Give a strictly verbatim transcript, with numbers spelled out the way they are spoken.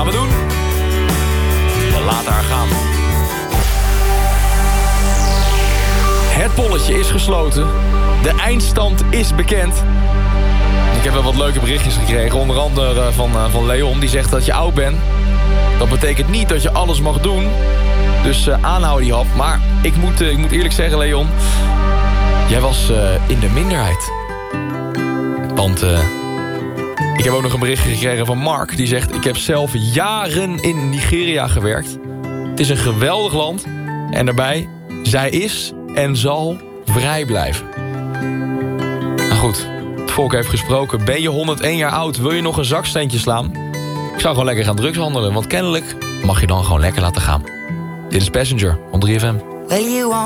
we doen. We laten haar gaan. Het polletje is gesloten. De eindstand is bekend. Ik heb wel wat leuke berichtjes gekregen. Onder andere van, uh, van Leon. Die zegt dat je oud bent. Dat betekent niet dat je alles mag doen. Dus uh, aanhouden die hap. Maar ik moet, uh, ik moet eerlijk zeggen, Leon. Jij was uh, in de minderheid. Want uh, ik heb ook nog een berichtje gekregen van Mark. Die zegt, ik heb zelf jaren in Nigeria gewerkt. Het is een geweldig land. En daarbij, zij is en zal vrij blijven. Nou goed, het volk heeft gesproken. Ben je honderdéén jaar oud? Wil je nog een zaksteentje slaan? Ik zou gewoon lekker gaan drugshandelen. Want kennelijk mag je dan gewoon lekker laten gaan. Dit is Passenger, op drie F M.